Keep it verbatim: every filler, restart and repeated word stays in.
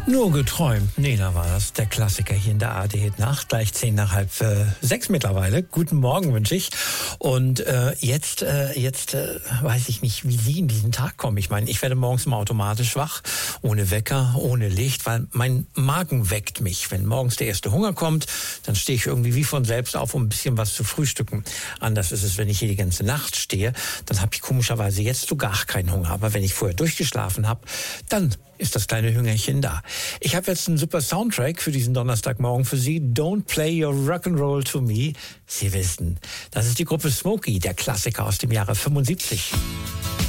Nur geträumt. Nena war das, der Klassiker hier in der A R D-Nacht. Gleich zehn nach halb äh, sechs mittlerweile. Guten Morgen wünsche ich. Und äh, jetzt, äh, jetzt äh, weiß ich nicht, wie Sie in diesen Tag kommen. Ich meine, ich werde morgens immer automatisch wach, ohne Wecker, ohne Licht, weil mein Magen weckt mich. Wenn morgens der erste Hunger kommt, dann stehe ich irgendwie wie von selbst auf, um ein bisschen was zu frühstücken. Anders ist es, wenn ich hier die ganze Nacht stehe. Dann habe ich komischerweise jetzt so gar keinen Hunger. Aber wenn ich vorher durchgeschlafen habe, dann ist das kleine Hüngerchen da. Ich habe jetzt einen super Soundtrack für diesen Donnerstagmorgen für Sie. Don't Play Your Rock'n'Roll to Me. Sie wissen, das ist die Gruppe Smokey, der Klassiker aus dem Jahre fünfundsiebzig.